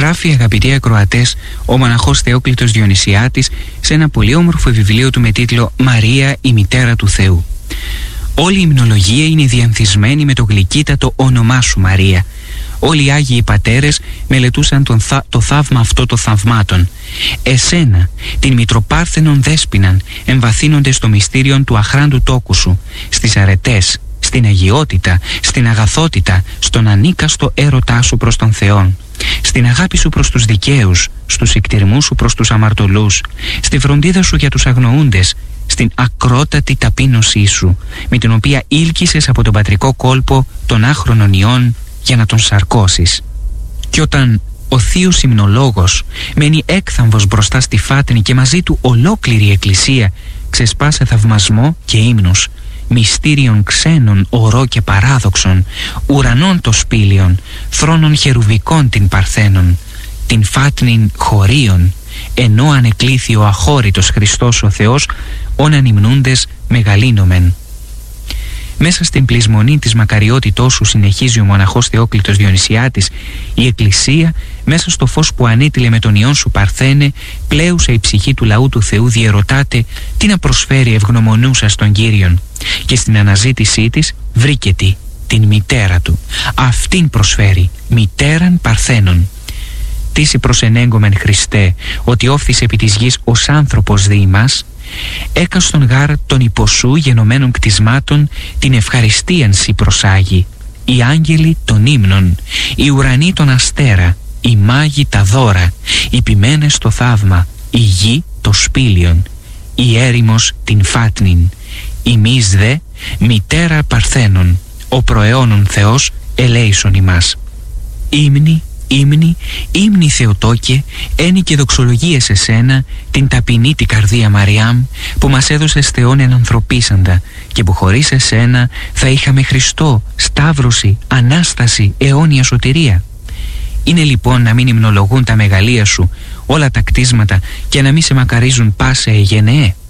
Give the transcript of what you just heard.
γράφει, αγαπητοί ακροατές, ο μοναχός Θεόκλητος Διονυσιάτης σε ένα πολύ όμορφο βιβλίο του με τίτλο «Μαρία, η μητέρα του Θεού». Όλη η υμνολογία είναι διανθισμένη με το γλυκύτατο όνομά σου, Μαρία. Όλοι οι Άγιοι Πατέρες μελετούσαν το θαύμα αυτό των θαυμάτων. Εσένα, την Μητροπάρθενον Δέσποιναν, εμβαθύνονται στο μυστήριον του αχράντου τόκου σου, στις αρετές, στην αγιότητα, στην αγαθότητα, στον ανίκαστο έρωτά σου προς τον Θεόν, στην αγάπη σου προς τους δικαίους, στους εκτιρμούς σου προς τους αμαρτωλούς, στη φροντίδα σου για τους αγνοούντες, στην ακρότατη ταπείνωσή σου, με την οποία ήλκησες από τον πατρικό κόλπο των άχρονων ιών για να τον σαρκώσεις. Και όταν ο θείος υμνολόγος μένει έκθαμβος μπροστά στη φάτνη και μαζί του ολόκληρη η Εκκλησία ξεσπάσε θαυμασμό και ύμνους, μυστήριων ξένων ορό και παράδοξων, ουρανών το σπήλιον, θρόνων χερουβικών την παρθένων, την φάτνην χωρίων, ενώ ανεκλήθη ο αχώρητος Χριστός ο Θεός, όν ανυμνούντες μεγαλύνομεν. Μέσα στην πλεισμονή της μακαριότητός σου, συνεχίζει ο μοναχός Θεόκλητος Διονυσιάτης, η Εκκλησία, μέσα στο φως που ανέτειλε με τον ιόν σου Παρθένε, πλέουσα η ψυχή του λαού του Θεού διερωτάται τι να προσφέρει ευγνωμονούσα στον Κύριον, και στην αναζήτησή της βρήκε την μητέρα του. Αυτήν προσφέρει, μητέραν Παρθένων. Τίσι προσενέγκομεν Χριστέ, ότι όφθησε επί της γης ως άνθρωπος δι' ημάς, έκαστον γάρ των υποσού γενομένων κτισμάτων την ευχαριστίαν σοι προσάγει, οι άγγελοι των ύμνων, οι ουρανοί των αστέρα, οι μάγοι τα δώρα, οι ποιμένες το θαύμα, η γη το σπήλιον, η έρημος την φάτνην, ημείς δε μητέρα Παρθένων, ο προαιώνων Θεός ελέησον ημάς. Ύμνη, ύμνη, ύμνη Θεοτόκε, ένι και δοξολογίες εσένα, την ταπεινή την καρδία Μαριάμ, που μας έδωσες Θεόν εν ανθρωπίσαντα, και που χωρίς εσένα θα είχαμε Χριστό, σταύρωση, Ανάσταση, αιώνια σωτηρία. Είναι λοιπόν να μην υμνολογούν τα μεγαλεία σου όλα τα κτίσματα και να μην σε μακαρίζουν πάσε εγενεέ.